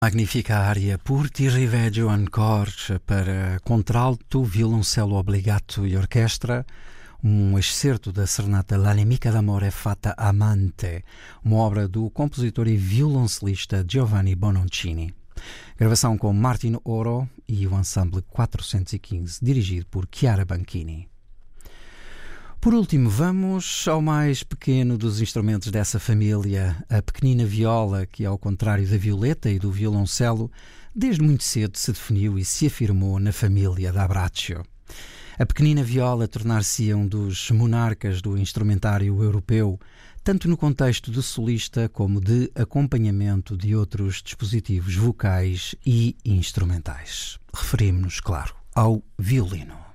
Magnífica área por ti riveggio ancora para contralto, violoncelo obbligato e orquestra, um excerto da serenata La nemica d'amore fatta amante, uma obra do compositor e violoncelista Giovanni Bononcini. Gravação com Martin Oro e o Ensemble 415, dirigido por Chiara Banchini. Por último, vamos ao mais pequeno dos instrumentos dessa família, a pequenina viola, que, ao contrário da violeta e do violoncelo, desde muito cedo se definiu e se afirmou na família da Braccio. A pequenina viola tornar-se-ia um dos monarcas do instrumentário europeu, tanto no contexto de solista como de acompanhamento de outros dispositivos vocais e instrumentais. Referimos-nos, claro, ao violino.